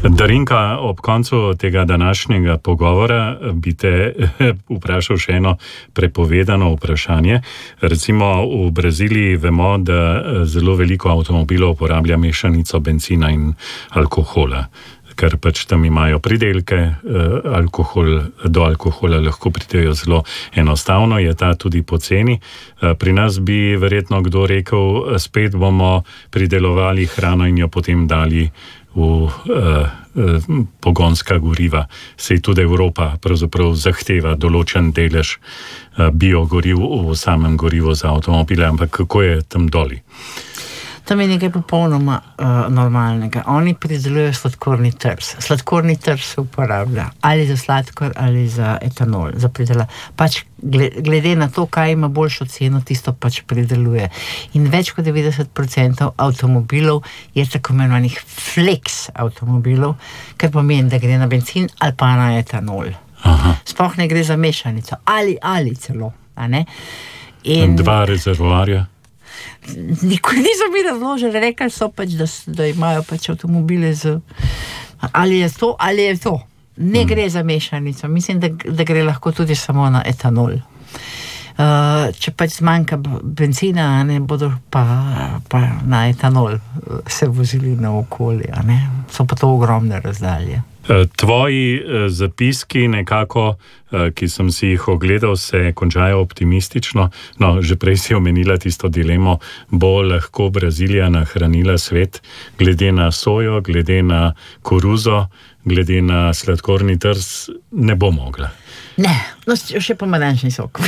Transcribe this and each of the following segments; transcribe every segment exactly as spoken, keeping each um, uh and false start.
Darinka, ob koncu tega današnjega pogovora bi te vprašal še eno prepovedano vprašanje. Recimo v Braziliji vemo, da zelo veliko avtomobilov uporablja mešanico bencina in alkohola, ker pač tam imajo pridelke, alkohol, do alkohola lahko pridejo zelo enostavno, je ta tudi poceni. Pri nas bi verjetno kdo rekel, spet bomo pridelovali hrano in jo potem dali v uh, uh, pogonska goriva. Sej tudi Evropa pravzaprav zahteva določen delež uh, biogoriv v samem gorivu za avtomobile, ampak kako je tam doli? Tam je nekaj popolnoma uh, normalnega. Oni pridelujejo sladkorni trs. Sladkorni trs se uporablja ali za sladkor ali za etanol, za pridela. Pač glede na to, kaj ima boljšo ceno, tisto pač prideluje. In več kot devetdeset procentov avtomobilov je tako imenovanih flex avtomobilov, kar pomeni, da gre na bencin ali pa na etanol. Aha. Sploh ne gre za mešanico. Ali, ali celo. A ne? In dva rezervoarja. Nikoli niso mi razložili, rekli so pač, da, da imajo pač avtomobile z, ali je to, ali je to. Ne hmm. gre za mešanico. Mislim, da, da gre lahko tudi samo na etanol. Uh, če pač zmanjka benzina, ne, bodo pa, pa na etanol se vozili na okolje, a ne. So pa to ogromne razdalje. Tvoji zapiski nekako, ki sem si jih ogledal, se končajo optimistično. No, že prej si omenila tisto dilemo, bo lahko Brazilija nahranila svet glede na sojo, glede na koruzo, glede na sladkorni trs, ne bo mogla. Ne, no, še pomarančni sok.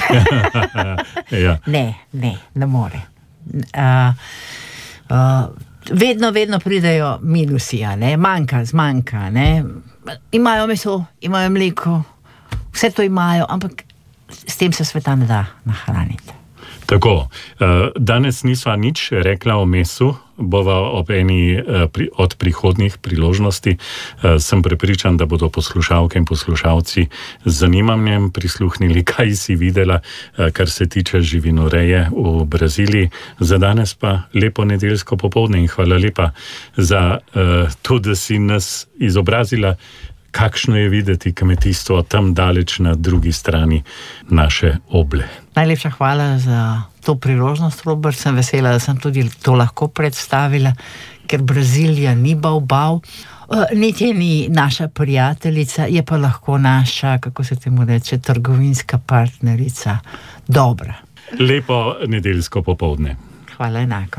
Ja. Ne, ne, ne more. Uh, uh, Vedno, vedno pridejo minusi, ne? Manjka, zmanjka, ne? Imajo meso, imajo mleko, vse to imajo, ampak s tem se sveta ne da nahraniti. Tako, danes nisva nič rekla o mesu, bova ob eni od prihodnjih priložnosti. Sem prepričan, da bodo poslušalke in poslušalci z zanimanjem prisluhnili, kaj si videla, kar se tiče živinoreje v Braziliji. Za danes pa lepo nedeljsko popoldne in hvala lepa za to, da si nas izobrazila, kakšno je videti kmetijstvo tam daleč na drugi strani naše oble. Najlepša hvala za to priložnost, Robert. Sem vesela, da sem tudi to lahko predstavila, ker Brazilija ni bav-bav, niti ni naša prijateljica, je pa lahko naša, kako se temu reče, trgovinska partnerica. Dobra. Lepo nedeljsko popoldne. Hvala enako.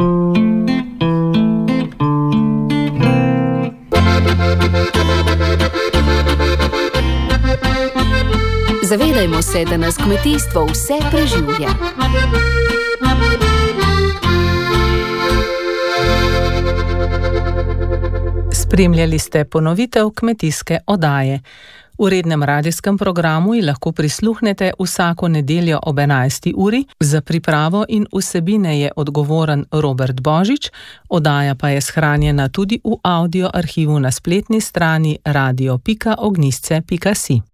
Zavedajmo se, da nas kmetijstvo vse preživlja. Spremljali ste ponovitev kmetijske oddaje. V rednem radijskem programu ji lahko prisluhnete vsako nedeljo ob enajsti uri. Za pripravo in vsebine je odgovoren Robert Božič, oddaja pa je shranjena tudi v audio arhivu na spletni strani radio pika ognjisce pika si.